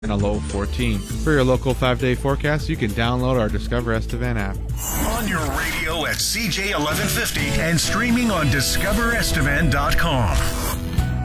and a low of 14. For your local 5-day forecast, you can download our Discover Estevan app. On your radio at CJ 1150 and streaming on discoverestevan.com.